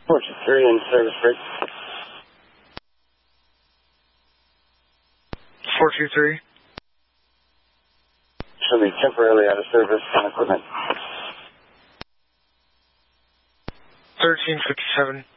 423 in service break. 423. Show me temporarily out of service on equipment. 1357.